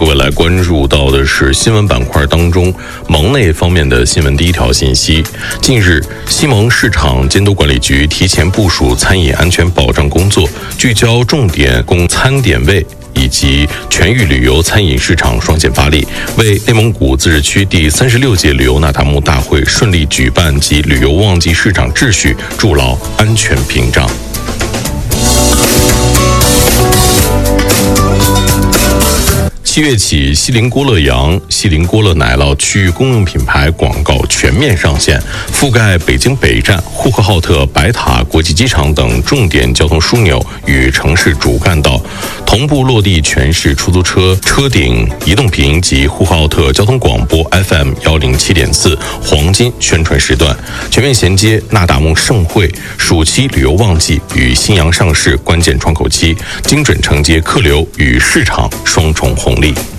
各位来关注到的是新闻板块当中盟内方面的新闻。第一条信息，近日西盟市场监督管理局提前部署餐饮安全保障工作，聚焦重点供餐点位以及全域旅游餐饮市场双线发力，为内蒙古自治区第36届旅游那达慕大会顺利举办及旅游旺季市场秩序筑牢安全屏障。7月起，锡林郭勒洋、锡林郭勒奶酪区域公用品牌广告全面上线，覆盖北京北站、呼和浩特白塔国际机场等重点交通枢纽与城市主干道，同步落地全市出租车车顶移动屏及呼和浩特交通广播 FM 107.4黄金宣传时段，全面衔接那达慕盛会、暑期旅游旺季与新阳上市关键窗口期，精准承接客流与市场双重红利。